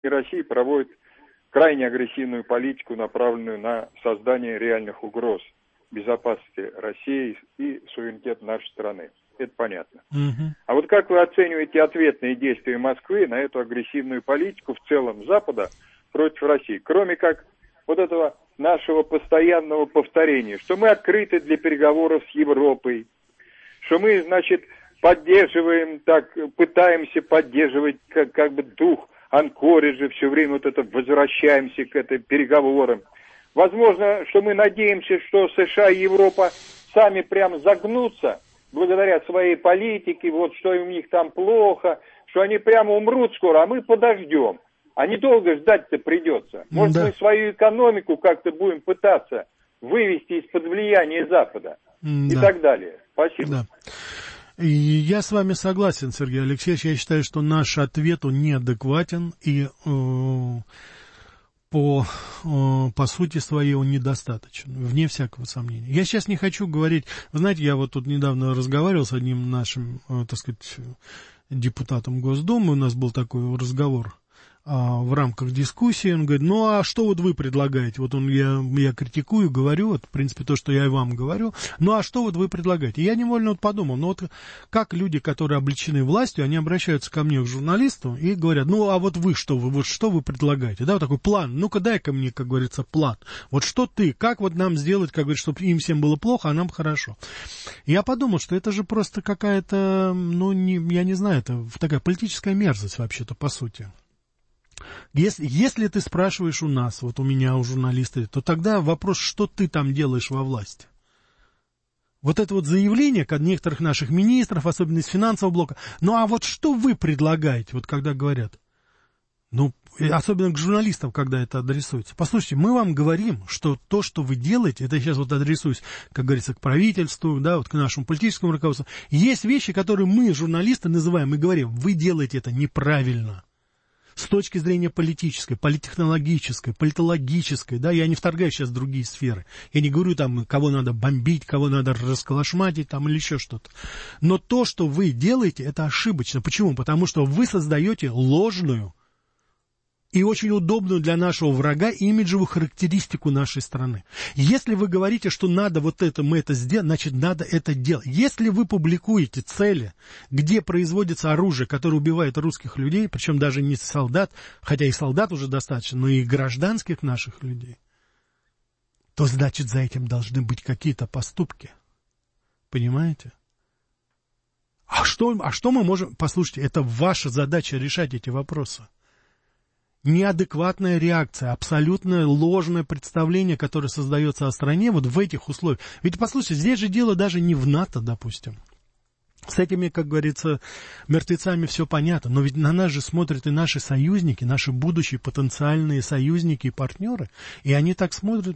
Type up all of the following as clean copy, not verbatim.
и Россия проводит крайне агрессивную политику, направленную на создание реальных угроз безопасности России и суверенитета нашей страны. Это понятно. А вот как вы оцениваете ответные действия Москвы на эту агрессивную политику в целом Запада против России? Кроме как вот этого нашего постоянного повторения, что мы открыты для переговоров с Европой, что мы, значит, поддерживаем, так, пытаемся поддерживать как бы дух Анкориджа, все время вот это возвращаемся к этим переговорам. Возможно, что мы надеемся, что США и Европа сами прям загнутся благодаря своей политике, вот что у них там плохо, что они прямо умрут скоро, а мы подождем. А недолго ждать-то придется. Может, мы свою экономику как-то будем пытаться вывести из-под влияния Запада и так далее. Спасибо. Да. И я с вами согласен, Сергей Алексеевич. Я считаю, что наш ответ, он неадекватен и по сути своей он недостаточен, вне всякого сомнения. Я сейчас не хочу говорить, вы знаете, я вот тут недавно разговаривал с одним нашим, так сказать, депутатом Госдумы, у нас был такой разговор в рамках дискуссии, он говорит, ну а что вот вы предлагаете? Вот я критикую, говорю, вот, в принципе, то, что я и вам говорю, ну а что вот вы предлагаете? И я невольно вот подумал, ну вот как люди, которые облечены властью, они обращаются ко мне, к журналисту, и говорят, ну а вот что вы предлагаете? Да, вот такой план, ну-ка дай-ка мне, как говорится, план. Вот что ты, как вот нам сделать, как говорится, чтобы им всем было плохо, а нам хорошо? И я подумал, что это же просто какая-то, я не знаю, это такая политическая мерзость вообще-то, по сути. Если ты спрашиваешь у нас, вот у меня, у журналистов, то тогда вопрос, что ты там делаешь во власти? Вот это вот заявление от некоторых наших министров, особенно из финансового блока, ну а вот что вы предлагаете, вот когда говорят? Ну, особенно к журналистам, когда это адресуется. Послушайте, мы вам говорим, что то, что вы делаете, это я сейчас вот адресуюсь, как говорится, к правительству, да, вот к нашему политическому руководству. Есть вещи, которые мы, журналисты, называем и говорим, вы делаете это неправильно. С точки зрения политической, политтехнологической, политологической, да, я не вторгаю сейчас в другие сферы. Я не говорю там, кого надо бомбить, кого надо расколошматить там или еще что-то. Но то, что вы делаете, это ошибочно. Почему? Потому что вы создаете ложную и очень удобную для нашего врага имиджевую характеристику нашей страны. Если вы говорите, что надо вот это, мы это сделать, значит, надо это делать. Если вы публикуете цели, где производится оружие, которое убивает русских людей, причем даже не солдат, хотя и солдат уже достаточно, но и гражданских наших людей, то значит, за этим должны быть какие-то поступки. Понимаете? А что мы можем... Послушайте, это ваша задача решать эти вопросы. Неадекватная реакция, абсолютно ложное представление, которое создается о стране вот в этих условиях. Ведь, послушайте, здесь же дело даже не в НАТО, допустим. С этими, как говорится, мертвецами все понятно. Но ведь на нас же смотрят и наши союзники, наши будущие потенциальные союзники и партнеры. И они так смотрят,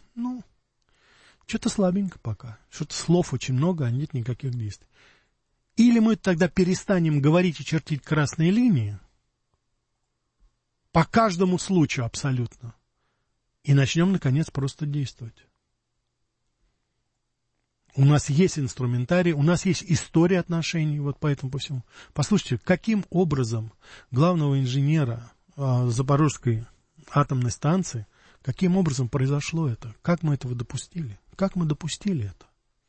что-то слабенько пока. Что-то слов очень много, а нет никаких действий. Или мы тогда перестанем говорить и чертить красные линии, по каждому случаю абсолютно. И начнем, наконец, просто действовать. У нас есть инструментарий, у нас есть история отношений, вот поэтому по всему. Послушайте, каким образом главного инженера Запорожской атомной станции, каким образом произошло это? Как мы этого допустили? Как мы допустили это?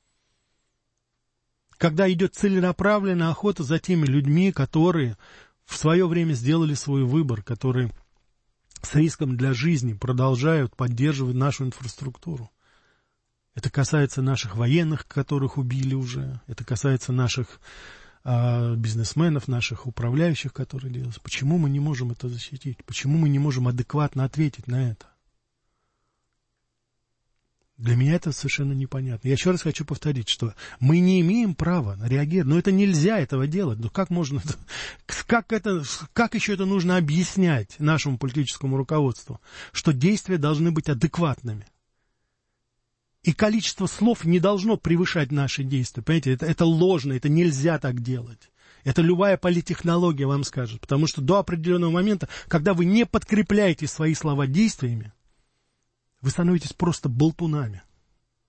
Когда идет целенаправленная охота за теми людьми, которые в свое время сделали свой выбор, которые с риском для жизни продолжают поддерживать нашу инфраструктуру. Это касается наших военных, которых убили уже. Это касается наших бизнесменов, наших управляющих, которые делают. Почему мы не можем это защитить? Почему мы не можем адекватно ответить на это? Для меня это совершенно непонятно. Я еще раз хочу повторить, что мы не имеем права реагировать. Но это нельзя этого делать. Но как можно... Как еще это нужно объяснять нашему политическому руководству? Что действия должны быть адекватными. И количество слов не должно превышать наши действия. Понимаете, это ложно, это нельзя так делать. Это любая политтехнология вам скажет. Потому что до определенного момента, когда вы не подкрепляете свои слова действиями, вы становитесь просто болтунами.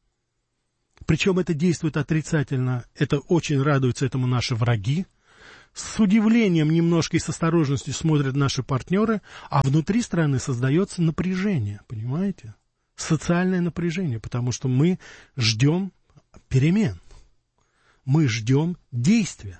Причем это действует отрицательно. Это очень радуются этому наши враги. с удивлением немножко и с осторожностью смотрят наши партнеры, а внутри страны создается напряжение, понимаете? Социальное напряжение, потому что мы ждем перемен, мы ждем действия.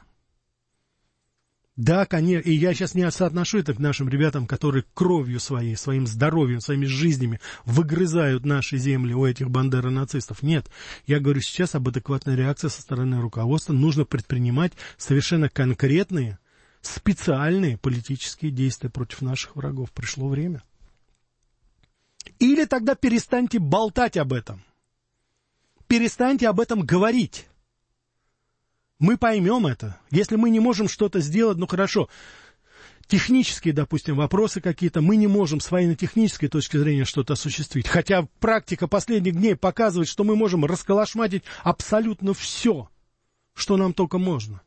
Да, конечно, и я сейчас не соотношу это к нашим ребятам, которые кровью своей, своим здоровьем, своими жизнями выгрызают наши земли у этих бандеро-нацистов. Нет, я говорю сейчас об адекватной реакции со стороны руководства. Нужно предпринимать совершенно конкретные, специальные политические действия против наших врагов. Пришло время. Или тогда перестаньте болтать об этом. Перестаньте об этом говорить. Мы поймем это. Если мы не можем что-то сделать, ну хорошо, технические, допустим, вопросы какие-то, мы не можем с военно-технической точки зрения что-то осуществить. Хотя практика последних дней показывает, что мы можем расколошматить абсолютно все, что нам только можно.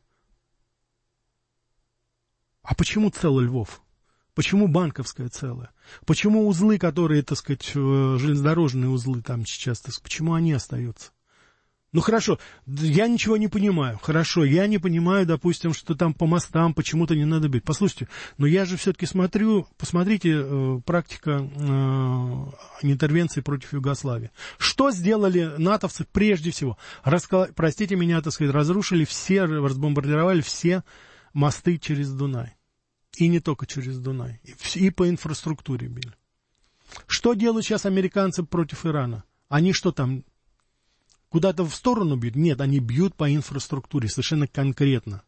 А почему целый Львов? Почему Банковская целая? Почему узлы, которые, так сказать, железнодорожные узлы там сейчас, так сказать, почему они остаются? Ну, хорошо, я ничего не понимаю. Хорошо, я не понимаю, допустим, что там по мостам почему-то не надо бить. Послушайте, но я же все-таки смотрю, посмотрите, практика интервенции против Югославии. Что сделали натовцы прежде всего? Простите меня, так сказать, разрушили все, разбомбардировали все мосты через Дунай. И не только через Дунай. И по инфраструктуре били. Что делают сейчас американцы против Ирана? Они что там... Куда-то в сторону бьют? Нет, они бьют по инфраструктуре, совершенно конкретно.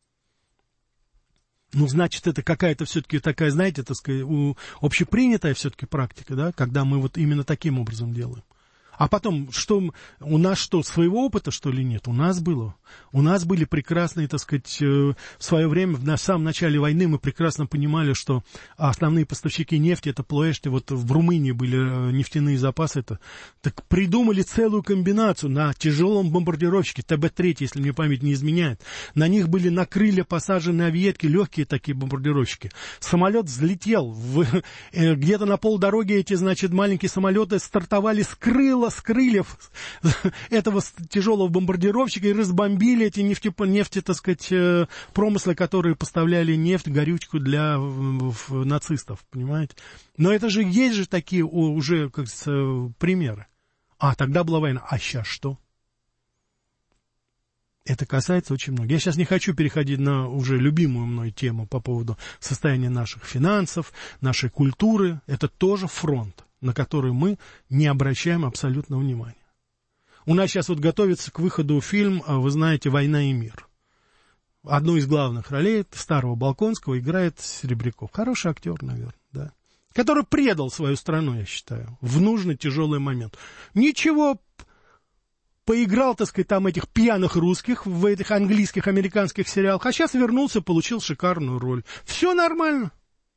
Ну, значит, это какая-то все-таки такая, знаете, так сказать, общепринятая все-таки практика, да, когда мы вот именно таким образом делаем. А потом, что у нас что, своего опыта, что ли, нет? У нас было. У нас были прекрасные, так сказать, в свое время, на самом начале войны мы прекрасно понимали, что основные поставщики нефти, это Плоэшти, вот в Румынии были нефтяные запасы, это, так придумали целую комбинацию на тяжелом бомбардировщике, ТБ-3, если мне память не изменяет. На них были на крылья посажены авиетки, легкие такие бомбардировщики. Самолет взлетел, где-то на полдороги эти, значит, маленькие самолеты стартовали с крыльев этого тяжелого бомбардировщика и разбомбили эти нефти, так сказать, промыслы, которые поставляли нефть, горючку для нацистов, понимаете? Но это же есть же такие уже, как говорится, примеры. А, тогда была война. А сейчас что? Это касается очень многих. Я сейчас не хочу переходить на уже любимую мной тему по поводу состояния наших финансов, нашей культуры. Это тоже фронт, на который мы не обращаем абсолютно внимания. У нас сейчас вот готовится к выходу фильм, вы знаете, «Война и мир». Одну из главных ролей старого Болконского играет Серебряков. Хороший актер, наверное, да. Который предал свою страну, я считаю, в нужный тяжелый момент. Ничего, поиграл, так сказать, там этих пьяных русских в этих английских, американских сериалах, а сейчас вернулся, получил шикарную роль. Все нормально.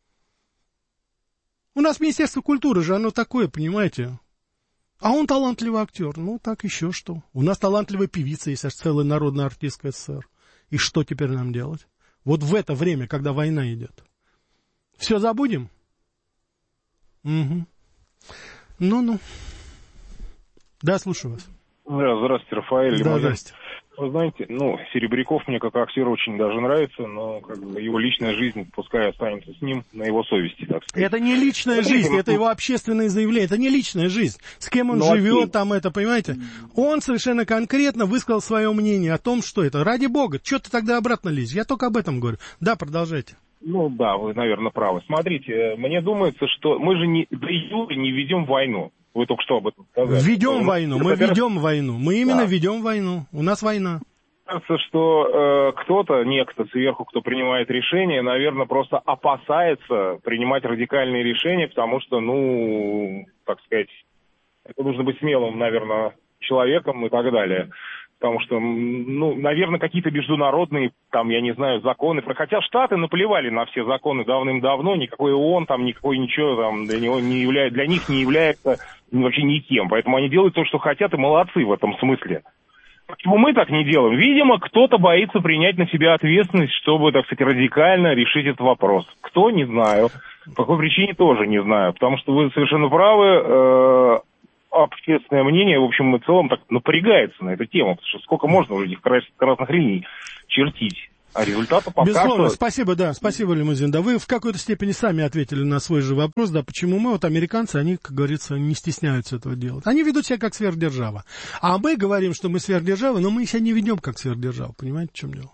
У нас Министерство культуры же, оно такое, понимаете. А он талантливый актер. Ну, так еще что. У нас талантливая певица есть, аж целая народная артистка СССР. И что теперь нам делать? Вот в это время, когда война идет. Все забудем? Угу. Ну. Да, слушаю вас. Да, здравствуйте, Рафаэль. Да, здравствуйте. Вы знаете, Серебряков мне как актер очень даже нравится, но как бы его личная жизнь пускай останется с ним на его совести, так сказать. Это не личная жизнь, это его общественное заявление, это не личная жизнь. С кем он живет, там это, понимаете? Он совершенно конкретно высказал свое мнение о том, что это. Ради бога, что ты тогда обратно лезешь? Я только об этом говорю. Да, продолжайте. Ну да, вы, наверное, правы. Смотрите, мне думается, что мы же не ведем войну. Вы только что об этом сказали. Ведем войну, мы ведем войну. Мы именно ведем войну. У нас война. Кажется, что некто сверху, кто принимает решения, наверное, просто опасается принимать радикальные решения, потому что, так сказать, это нужно быть смелым, наверное, человеком и так далее. Потому что, наверное, какие-то международные, я не знаю, законы. Хотя Штаты наплевали на все законы давным-давно, никакой ООН, никакой ничего для них не является вообще никем. Поэтому они делают то, что хотят, и молодцы в этом смысле. Почему мы так не делаем? Видимо, кто-то боится принять на себя ответственность, чтобы, так сказать, радикально решить этот вопрос. Кто? Не знаю. По какой причине тоже не знаю. Потому что вы совершенно правы. Общественное мнение, в общем и целом, так напрягается на эту тему, потому что сколько можно уже этих красных линий чертить. А результаты пока безусловно, что... спасибо, Лимузин. Да, вы в какой-то степени сами ответили на свой же вопрос, да, почему мы, вот американцы, они, как говорится, не стесняются этого делать. Они ведут себя как сверхдержава. А мы говорим, что мы сверхдержава, но мы себя не ведем как сверхдержава. Понимаете, в чем дело?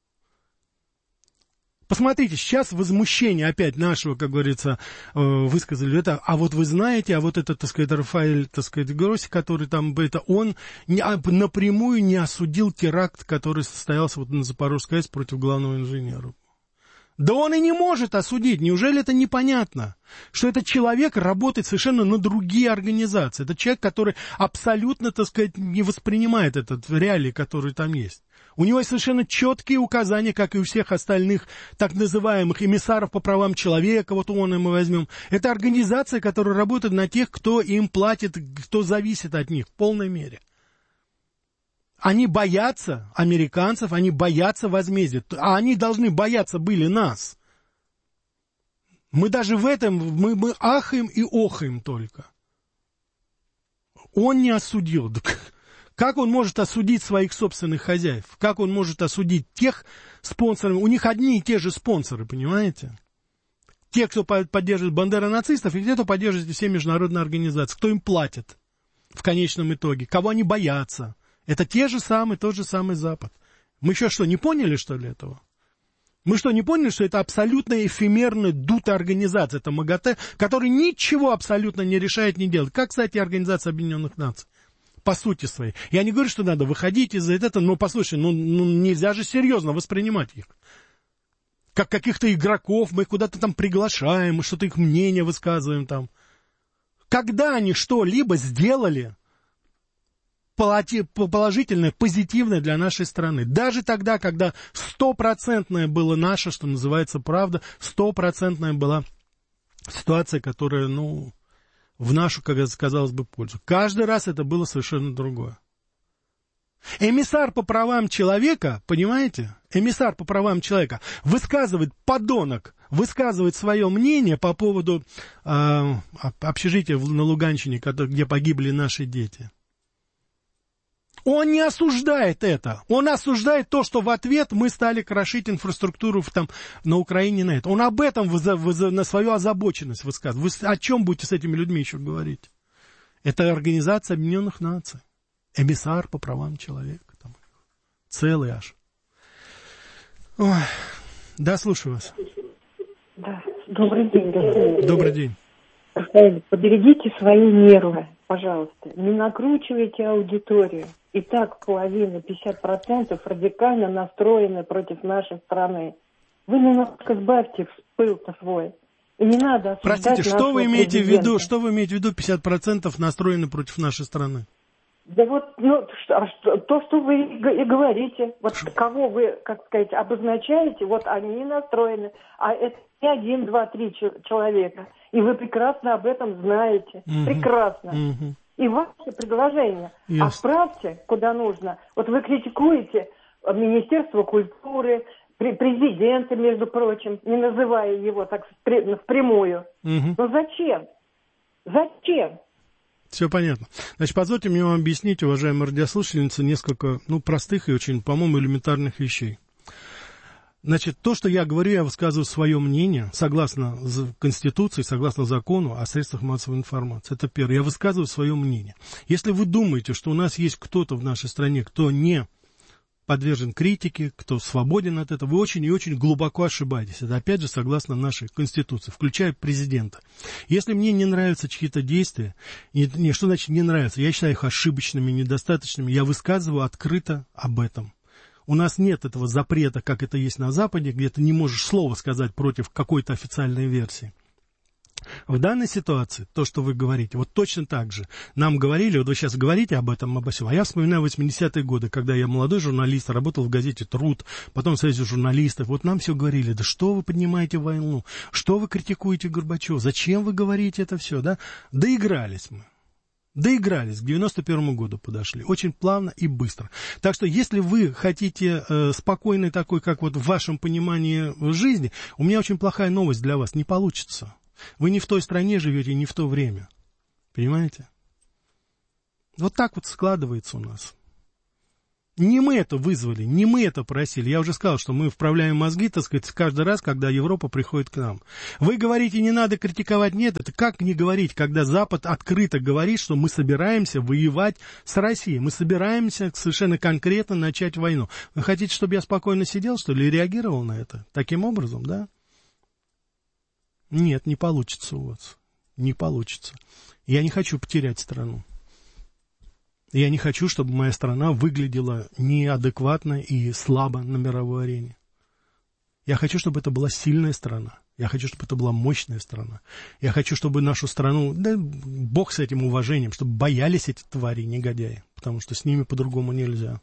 Посмотрите, сейчас возмущение опять нашего, как говорится, высказали это, а вот вы знаете, а вот этот, так сказать, Рафаэль, так сказать, Гросси, который там, это он напрямую не осудил теракт, который состоялся вот на Запорожской АЭС против главного инженера. Да он и не может осудить, неужели это непонятно? Что этот человек работает совершенно на другие организации, это человек, который абсолютно, так сказать, не воспринимает этот реалии, который там есть. У него есть совершенно четкие указания, как и у всех остальных так называемых эмиссаров по правам человека, вот ООН мы возьмем. Это организация, которая работает на тех, кто им платит, кто зависит от них в полной мере. Они боятся американцев, они боятся возмездия, а они должны бояться были нас. Мы даже в этом, мы ахаем и охаем только. Он не осудил. Как он может осудить своих собственных хозяев? Как он может осудить тех спонсоров? У них одни и те же спонсоры, понимаете? Те, кто поддерживает бандеро-нацистов, и те, кто поддерживает все международные организации. Кто им платит в конечном итоге? Кого они боятся? Это тот же самый Запад. Мы еще что, не поняли, что ли, этого? Мы что, не поняли, что это абсолютно эфемерная, дутая организация, это МАГАТЭ, которая ничего абсолютно не решает, не делает. Как, кстати, Организация Объединенных Наций. По сути своей. Я не говорю, что надо выходить из-за этого, но послушай, нельзя же серьезно воспринимать их. Как каких-то игроков мы куда-то там приглашаем, мы что-то их мнение высказываем там. Когда они что-либо сделали положительное, позитивное для нашей страны? Даже тогда, когда 100% было наше, что называется, правда, 100% была ситуация, которая, в нашу, как казалось бы, пользу. Каждый раз это было совершенно другое. Эмиссар по правам человека, понимаете? Эмиссар по правам человека высказывает, подонок, высказывает свое мнение по поводу общежития на Луганщине, где погибли наши дети. Он не осуждает это. Он осуждает то, что в ответ мы стали крошить инфраструктуру там, на Украине на это. Он об этом на свою озабоченность высказывает. Вы о чем будете с этими людьми еще говорить? Это Организация Объединенных Наций. Эмиссар по правам человека. Там, целый аж. Ой. Да, слушаю вас. Да. Добрый день, господин. Добрый день. Рафаэль, поберегите свои нервы, пожалуйста. Не накручивайте аудиторию. И так половина, 50% радикально настроены против нашей страны. Вы немножко сбавьте пыл-то свой. И не надо осуждать. Простите, что вы имеете в виду? Что вы имеете в виду 50% настроены против нашей страны? Да вот, то, что вы и говорите. Вот кого вы, как сказать, обозначаете, вот они настроены. А это не 1, 2, 3 человека. И вы прекрасно об этом знаете. Прекрасно. И ваше предложение отправьте куда нужно. Вот вы критикуете Министерство культуры, президента, между прочим, не называя его так впрямую. Но зачем? Зачем? Все понятно. Значит, позвольте мне вам объяснить, уважаемая радиослушательница, несколько, простых и очень, по-моему, элементарных вещей. Значит, то, что я говорю, я высказываю свое мнение, согласно Конституции, согласно закону о средствах массовой информации. Это первое. Я высказываю свое мнение. Если вы думаете, что у нас есть кто-то в нашей стране, кто не подвержен критике, кто свободен от этого, вы очень и очень глубоко ошибаетесь. Это, опять же, согласно нашей Конституции, включая президента. Если мне не нравятся чьи-то действия, что значит не нравятся? Я считаю их ошибочными, недостаточными, я высказываю открыто об этом. У нас нет этого запрета, как это есть на Западе, где ты не можешь слова сказать против какой-то официальной версии. В данной ситуации, то, что вы говорите, вот точно так же. Нам говорили, вот вы сейчас говорите об этом, обо всем, а я вспоминаю 80-е годы, когда я молодой журналист, работал в газете «Труд», потом в Союзе журналистов, вот нам все говорили, да что вы поднимаете войну, что вы критикуете Горбачева, зачем вы говорите это все, да? Доигрались мы. Доигрались, к 91 году подошли, очень плавно и быстро. Так что, если вы хотите спокойной такой, как вот в вашем понимании жизни, у меня очень плохая новость для вас, не получится. Вы не в той стране живете, не в то время. Понимаете? Вот так вот складывается у нас. Не мы это вызвали, не мы это просили. Я уже сказал, что мы вправляем мозги, так сказать, каждый раз, когда Европа приходит к нам. Вы говорите, не надо критиковать. Нет, это как не говорить, когда Запад открыто говорит, что мы собираемся воевать с Россией. Мы собираемся совершенно конкретно начать войну. Вы хотите, чтобы я спокойно сидел, что ли, и реагировал на это? Таким образом, да? Нет, не получится у вас. Не получится. Я не хочу потерять страну. Я не хочу, чтобы моя страна выглядела неадекватно и слабо на мировой арене. Я хочу, чтобы это была сильная страна. Я хочу, чтобы это была мощная страна. Я хочу, чтобы нашу страну, да бог с этим уважением, чтобы боялись эти твари, негодяи, потому что с ними по-другому нельзя.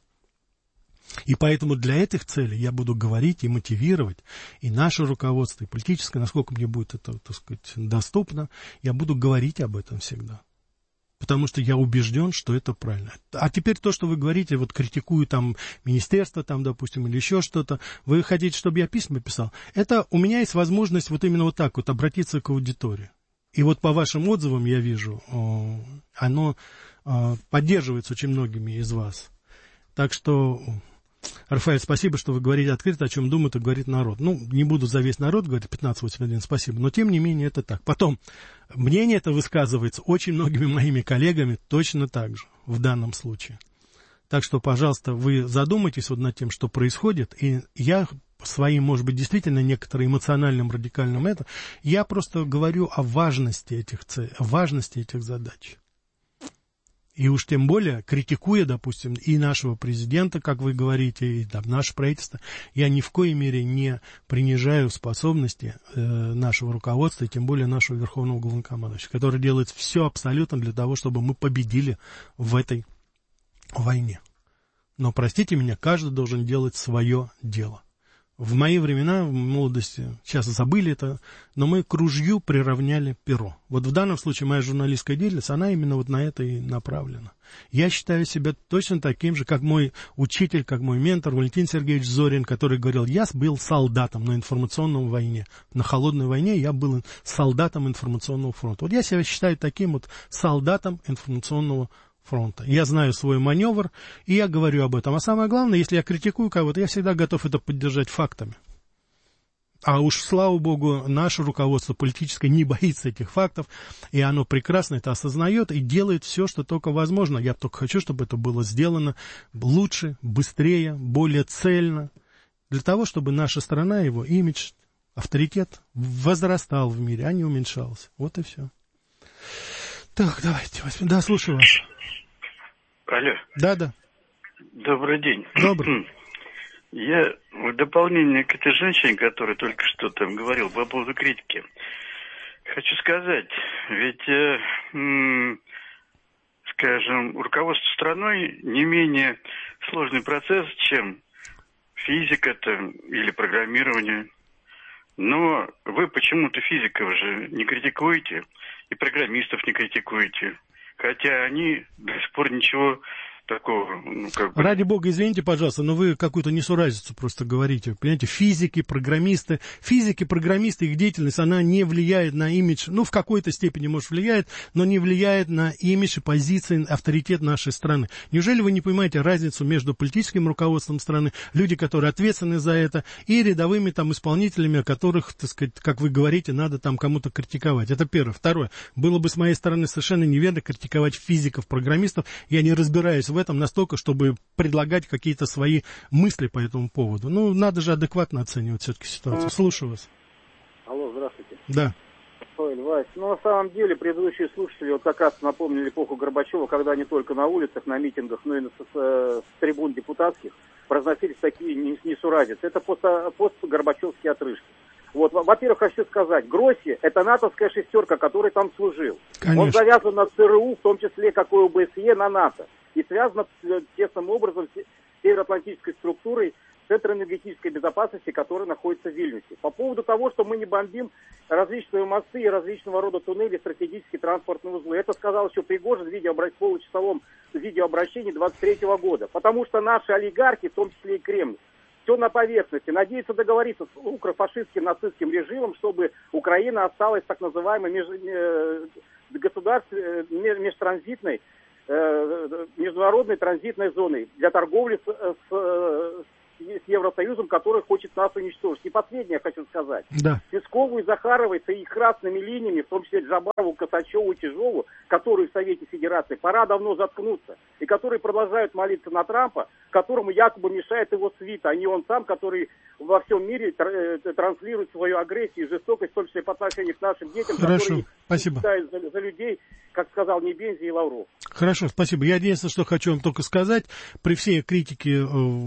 И поэтому для этих целей я буду говорить и мотивировать, и наше руководство, и политическое, насколько мне будет это, так сказать, доступно, я буду говорить об этом всегда. Потому что я убежден, что это правильно. А теперь то, что вы говорите, вот критикую там министерство, там, допустим, или еще что-то, вы хотите, чтобы я письма писал? Это у меня есть возможность вот именно вот так вот обратиться к аудитории. И вот по вашим отзывам я вижу, оно поддерживается очень многими из вас. Так что, Рафаэль, спасибо, что вы говорите открыто, о чем думает и говорит народ. Ну, не буду за весь народ говорить, 1581, спасибо, но тем не менее это так. Потом, мнение это высказывается очень многими моими коллегами точно так же в данном случае. Так что, пожалуйста, вы задумайтесь вот над тем, что происходит, и я своим, может быть, действительно некоторым эмоциональным, радикальным я просто говорю о важности этих целей, о важности этих задач. И уж тем более, критикуя, допустим, и нашего президента, как вы говорите, и там, наше правительство, я ни в коей мере не принижаю способности нашего руководства, и тем более нашего верховного главнокомандующего, который делает все абсолютно для того, чтобы мы победили в этой войне. Но, простите меня, каждый должен делать свое дело. В мои времена, в молодости, сейчас забыли это, но мы к ружью приравняли перо. Вот в данном случае моя журналистская деятельность, она именно вот на это и направлена. Я считаю себя точно таким же, как мой учитель, как мой ментор Валентин Сергеевич Зорин, который говорил, я был солдатом на информационной войне. На холодной войне я был солдатом информационного фронта. Вот я себя считаю таким вот солдатом информационного фронта. Я знаю свой маневр, и я говорю об этом. А самое главное, если я критикую кого-то, я всегда готов это поддержать фактами. А уж, слава богу, наше руководство политическое не боится этих фактов, и оно прекрасно это осознает и делает все, что только возможно. Я только хочу, чтобы это было сделано лучше, быстрее, более цельно, для того, чтобы наша страна, его имидж, авторитет возрастал в мире, а не уменьшался. Вот и все. Так, давайте. Да, слушаю вас. Алло. Да. Добрый день. Добрый. Я в дополнение к этой женщине, которая только что там говорила по поводу критики, хочу сказать, ведь, скажем, руководство страной не менее сложный процесс, чем физика там, или программирование. Но вы почему-то физиков же не критикуете, и программистов не критикуете, хотя они до сих пор ничего такого, Ради бога, извините, пожалуйста, но вы какую-то несуразицу просто говорите. Понимаете, физики, программисты, их деятельность, она не влияет на имидж, в какой-то степени, может, влияет, но не влияет на имидж и позиции, авторитет нашей страны. Неужели вы не понимаете разницу между политическим руководством страны, люди, которые ответственны за это, и рядовыми там исполнителями, которых, так сказать, как вы говорите, надо там кому-то критиковать? Это первое. Второе. Было бы с моей стороны совершенно неверно критиковать физиков, программистов. Я не разбираюсь в этом настолько, чтобы предлагать какие-то свои мысли по этому поводу. Надо же адекватно оценивать все-таки ситуацию. Слушаю вас. Алло, здравствуйте. Да. Вась, на самом деле предыдущие слушатели вот как раз напомнили эпоху Горбачева, когда не только на улицах, на митингах, но и с трибун депутатских разносились такие несуразицы. Это постгорбачевские отрыжки. Вот, во-первых, хочу сказать, Гросси – это натовская шестерка, который там служил. Конечно. Он завязан на ЦРУ, в том числе, как и ОБСЕ, на НАТО. И связано тесным образом с североатлантической структурой Центра энергетической безопасности, который находится в Вильнюсе. По поводу того, что мы не бомбим различные мосты и различного рода туннели, стратегические транспортные узлы. Это сказал еще Пригожин в получасовом видеообращении 23 года. Потому что наши олигархи, в том числе и Кремль, все на поверхности. Надеются договориться с укрофашистским нацистским режимом, чтобы Украина осталась так называемой межтранзитной международной транзитной зоной для торговли с Евросоюзом, который хочет нас уничтожить. И последнее хочу сказать. Да. Пескову и Захаровой с их красными линиями, в том числе Джабарову, Косачеву и Чижову, которые в Совете Федерации, пора давно заткнуться. И которые продолжают молиться на Трампа, которому якобы мешает его свита, а не он сам, который во всем мире транслирует свою агрессию и жестокость, в том числе по отношению к нашим детям, которые считают за людей, как сказал Небензи и Лавров. Хорошо, спасибо. Я единственное, что хочу вам только сказать, при всей критике,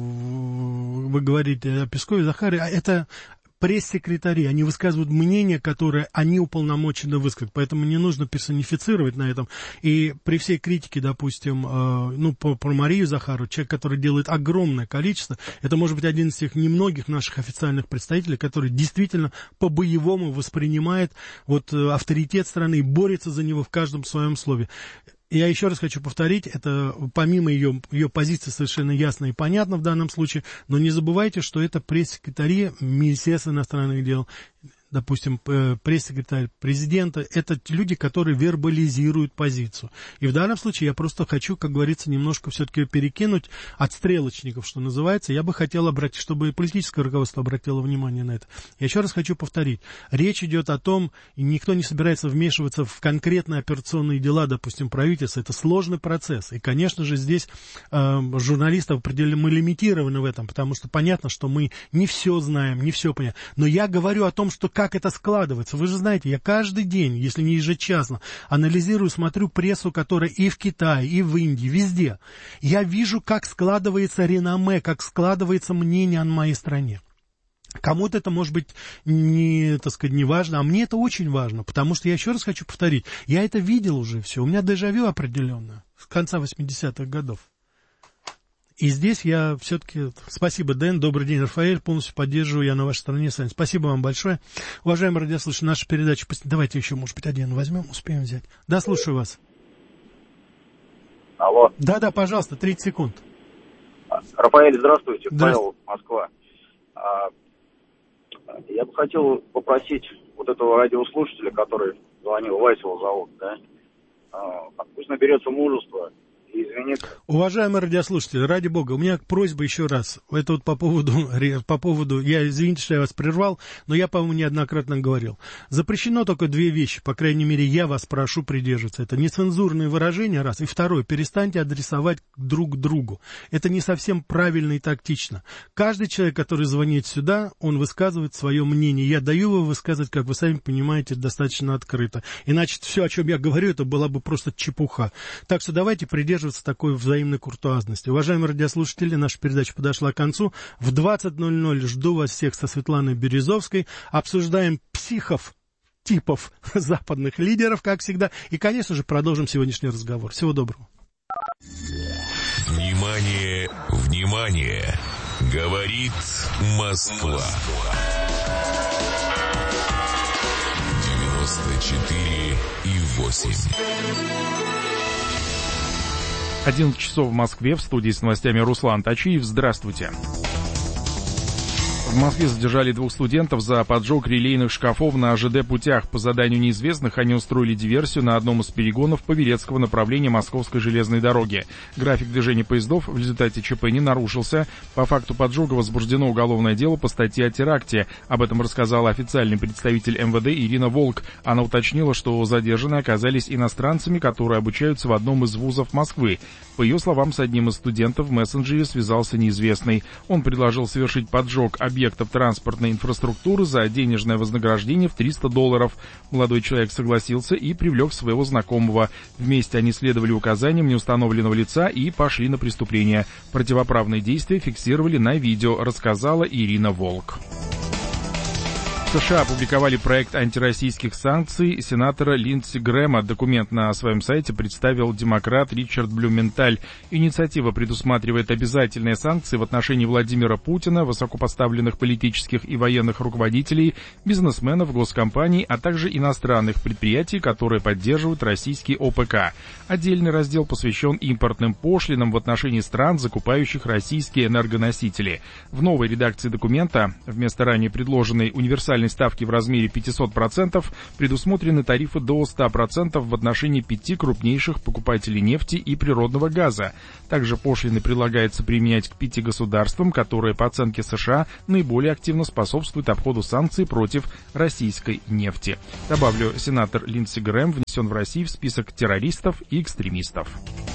вы говорите о Пескове и Захаре, это пресс-секретари, они высказывают мнение, которое они уполномочены высказать, поэтому не нужно персонифицировать на этом. И при всей критике, допустим, про Марию Захарову, человек, который делает огромное количество, это может быть один из тех немногих наших официальных представителей, который действительно по-боевому воспринимает авторитет страны и борется за него в каждом своем слове. Я еще раз хочу повторить, это помимо ее позиции совершенно ясно и понятно в данном случае, но не забывайте, что это пресс-секретари Министерства иностранных дел, допустим, пресс-секретарь президента, это люди, которые вербализируют позицию. И в данном случае я просто хочу, как говорится, немножко все-таки перекинуть от стрелочников, что называется. Я бы хотел обратить, чтобы политическое руководство обратило внимание на это. Я еще раз хочу повторить. Речь идет о том, и никто не собирается вмешиваться в конкретные операционные дела, допустим, правительства. Это сложный процесс. И, конечно же, здесь журналистов определенно мы лимитированы в этом, потому что понятно, что мы не все знаем, не все понятно. Но я говорю о том, что как это складывается. Вы же знаете, я каждый день, если не ежечасно, анализирую, смотрю прессу, которая и в Китае, и в Индии, везде. Я вижу, как складывается реноме, как складывается мнение о моей стране. Кому-то это может быть не важно, а мне это очень важно, потому что я еще раз хочу повторить, я это видел уже все, у меня дежавю определенно с конца 80-х годов. И здесь я все-таки... Спасибо, Дэн. Добрый день, Рафаэль. Полностью поддерживаю. Я на вашей стороне с вами. Спасибо вам большое. Уважаемые радиослушатели, наша передача... Давайте еще, может быть, один возьмем, успеем взять. Да, слушаю вас. Алло. Да, пожалуйста, 30 секунд. Рафаэль, здравствуйте. Павел, Москва. Я бы хотел попросить этого радиослушателя, который звонил, Васила зовут, да? Пусть наберется мужества. Уважаемые радиослушатели, ради бога, у меня просьба еще раз. Это по поводу, я извините, что я вас прервал, но я, по-моему, неоднократно говорил. Запрещено только две вещи, по крайней мере, я вас прошу придерживаться. Это нецензурные выражения, раз. И второе, перестаньте адресовать друг другу. Это не совсем правильно и тактично. Каждый человек, который звонит сюда, он высказывает свое мнение. Я даю его высказывать, как вы сами понимаете, достаточно открыто. Иначе все, о чем я говорю, это была бы просто чепуха. Так что давайте придерживаться такой взаимной куртуазности. Уважаемые радиослушатели, наша передача подошла к концу. В 20:00 жду вас всех со Светланой Березовской. Обсуждаем типов западных лидеров, как всегда. И, конечно же, продолжим сегодняшний разговор. Всего доброго. Внимание, внимание! Говорит Москва. 94,8. 11 часов в Москве, в студии с новостями Руслан Тачиев. Здравствуйте. В Москве задержали 2 студентов за поджог релейных шкафов на ЖД-путях. По заданию неизвестных они устроили диверсию на одном из перегонов Павелецкого направления Московской железной дороги. График движения поездов в результате ЧП не нарушился. По факту поджога возбуждено уголовное дело по статье о теракте. Об этом рассказала официальный представитель МВД Ирина Волк. Она уточнила, что задержанные оказались иностранцами, которые обучаются в одном из вузов Москвы. По ее словам, с одним из студентов в мессенджере связался неизвестный. Он предложил совершить поджог объектов транспортной инфраструктуры за денежное вознаграждение в $300. Молодой человек согласился и привлек своего знакомого. Вместе они следовали указаниям неустановленного лица и пошли на преступление. Противоправные действия фиксировали на видео, рассказала Ирина Волк. США опубликовали проект антироссийских санкций сенатора Линдси Грэма. Документ на своем сайте представил демократ Ричард Блюменталь. Инициатива предусматривает обязательные санкции в отношении Владимира Путина, высокопоставленных политических и военных руководителей, бизнесменов, госкомпаний, а также иностранных предприятий, которые поддерживают российский ОПК. Отдельный раздел посвящен импортным пошлинам в отношении стран, закупающих российские энергоносители. В новой редакции документа вместо ранее предложенной универсальной минимальной ставки в размере 500%, предусмотрены тарифы до 100% в отношении 5 крупнейших покупателей нефти и природного газа. Также пошлины предлагается применять к 5 государствам, которые, по оценке США, наиболее активно способствуют обходу санкций против российской нефти. Добавлю, сенатор Линдси Грэм внесен в Россию в список террористов и экстремистов.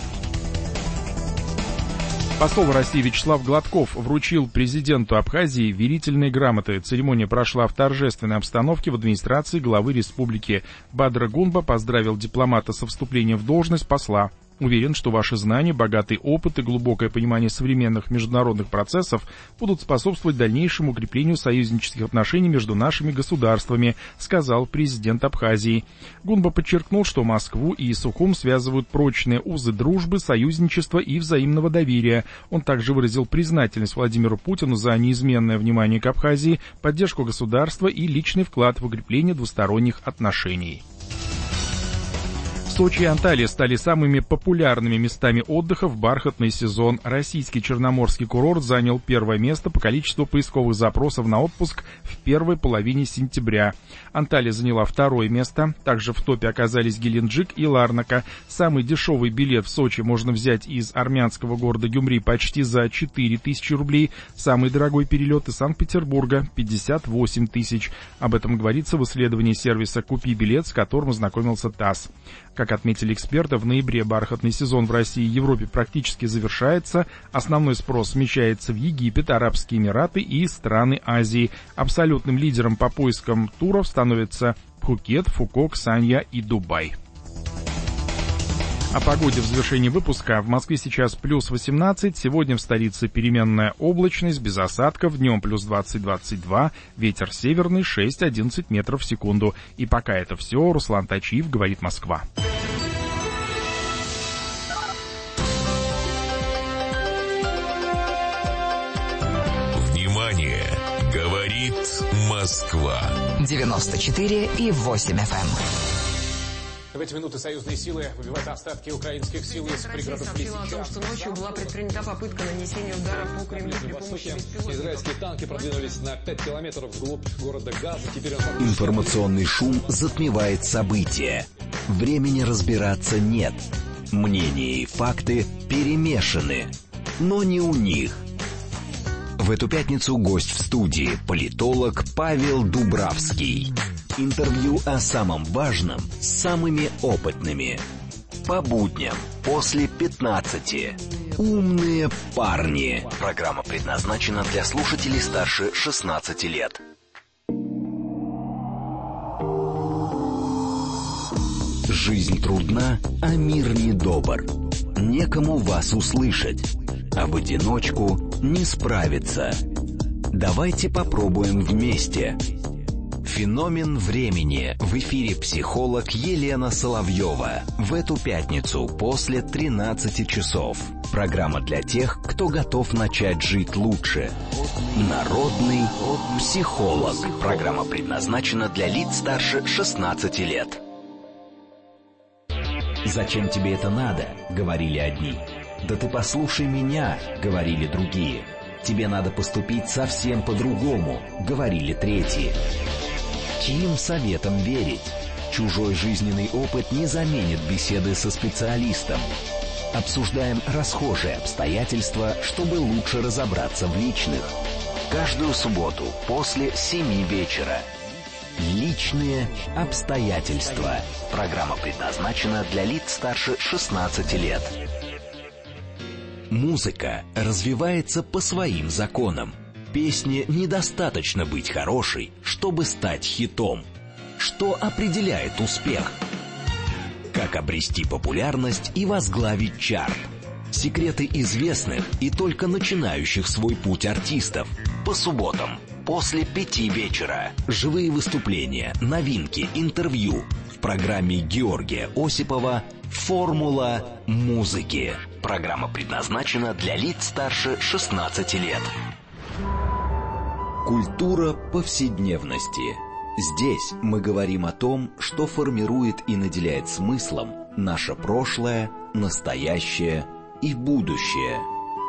Посол России Вячеслав Гладков вручил президенту Абхазии верительные грамоты. Церемония прошла в торжественной обстановке в администрации главы республики. Бадра Гунба поздравил дипломата со вступлением в должность посла. Уверен, что ваши знания, богатый опыт и глубокое понимание современных международных процессов будут способствовать дальнейшему укреплению союзнических отношений между нашими государствами, сказал президент Абхазии. Гунба подчеркнул, что Москву и Сухум связывают прочные узы дружбы, союзничества и взаимного доверия. Он также выразил признательность Владимиру Путину за неизменное внимание к Абхазии, поддержку государства и личный вклад в укрепление двусторонних отношений. Сочи и Анталия стали самыми популярными местами отдыха в бархатный сезон. Российский черноморский курорт занял первое место по количеству поисковых запросов на отпуск в первой половине сентября. Анталия заняла второе место. Также в топе оказались Геленджик и Ларнака. Самый дешевый билет в Сочи можно взять из армянского города Гюмри почти за 4000 рублей. Самый дорогой перелет из Санкт-Петербурга — 58 тысяч. Об этом говорится в исследовании сервиса «Купи билет», с которым ознакомился ТАСС. Как отметили эксперты, в ноябре бархатный сезон в России и Европе практически завершается. Основной спрос смещается в Египет, Арабские Эмираты и страны Азии. Абсолютным лидером по поискам туров становятся Пхукет, Фукок, Санья и Дубай. О погоде в завершении выпуска. В Москве сейчас плюс 18, сегодня в столице переменная облачность, без осадков, днем плюс 20-22, ветер северный 6-11 метров в секунду. И пока это все, Руслан Тачиев, говорит Москва. Внимание! Говорит Москва. 94,8 FM. В эти минуты союзные силы выбивают остатки украинских сил из пригородов Лисичанска. Россия сообщила о том, что ночью была предпринята попытка нанесения удара по Кремлю при помощи беспилотников. Израильские танки продвинулись на 5 километров вглубь города Газа. Теперь Информационный шум затмевает события. Времени разбираться нет. Мнения и факты перемешаны. Но не у них. В эту пятницу гость в студии — политолог Павел Дубравский. Интервью о самом важном с самыми опытными. По будням после 15. Умные парни. Программа предназначена для слушателей старше 16 лет. Жизнь трудна, а мир недобр. Некому вас услышать, а в одиночку не справиться. Давайте попробуем вместе. «Феномен времени». В эфире психолог Елена Соловьева. В эту пятницу после 13 часов. Программа для тех, кто готов начать жить лучше. Народный психолог. Программа предназначена для лиц старше 16 лет. «Зачем тебе это надо?» — говорили одни. «Да ты послушай меня», — говорили другие. «Тебе надо поступить совсем по-другому», — говорили третьи. Чьим советом верить? Чужой жизненный опыт не заменит беседы со специалистом. Обсуждаем расхожие обстоятельства, чтобы лучше разобраться в личных. Каждую субботу после 7 вечера. Личные обстоятельства. Программа предназначена для лиц старше 16 лет. Музыка развивается по своим законам. Песне недостаточно быть хорошей, чтобы стать хитом. Что определяет успех? Как обрести популярность и возглавить чарт? Секреты известных и только начинающих свой путь артистов. По субботам после 5 вечера. Живые выступления, новинки, интервью. В программе Георгия Осипова «Формула музыки». Программа предназначена для лиц старше 16 лет. Культура повседневности. Здесь мы говорим о том, что формирует и наделяет смыслом наше прошлое, настоящее и будущее.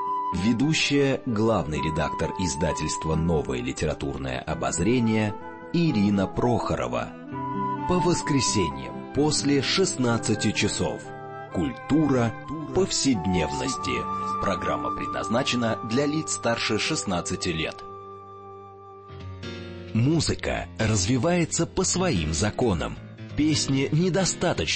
Ведущая, главный редактор издательства «Новое литературное обозрение» Ирина Прохорова. По воскресеньям после 16 часов. Культура повседневности. Программа предназначена для лиц старше 16 лет. Музыка развивается по своим законам. Песне недостаточно